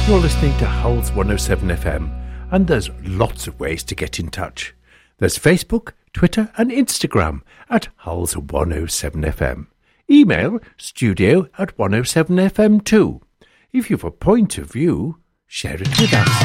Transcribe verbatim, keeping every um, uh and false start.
You're listening to Hull's one oh seven F M, and there's lots of ways to get in touch. There's Facebook, Twitter and Instagram at Hull's one oh seven F M. Email studio at one oh seven F M too. If you've a point of view, share it with us.